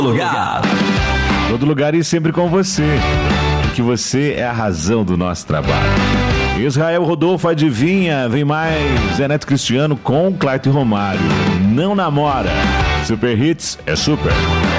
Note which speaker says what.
Speaker 1: lugar.
Speaker 2: Todo lugar e sempre com você, porque você é a razão do nosso trabalho. Israel Rodolfo, adivinha? Vem mais Zé Neto Cristiano com Clark e Romário. Não namora. Super Hits é super.